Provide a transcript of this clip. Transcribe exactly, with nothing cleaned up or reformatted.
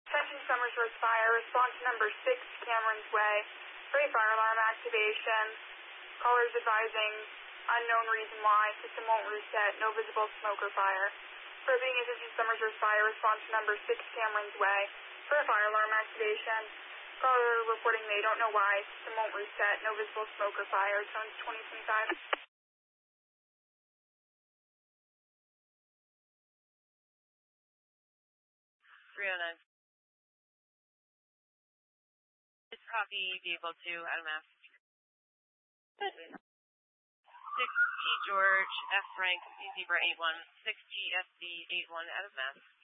Attention Summersworth Fire, response number six, Cameron's Way. Free fire alarm activation. Callers advising unknown reason why. System won't reset. No visible smoke or fire. Repeating attention Summersworth Fire, response number six, Cameron's Way. Free fire alarm activation. Caller reporting they don't know why. System won't reset. No visible smoke or fire. Tones twenty twenty-five. three oh nine. It's copy vehicle two, Adam F. six T George, F rank, Zebra eight one, six T S D eight one, Adam F.